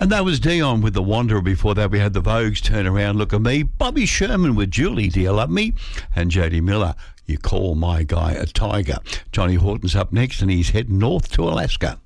And that was Dion with The Wanderer. Before that, we had the Vogues, Turn Around, Look at Me. Bobby Sherman with Julie, Do You Love Me? And J.D. Miller, You Call My Guy a Tiger. Johnny Horton's up next, and he's heading north to Alaska.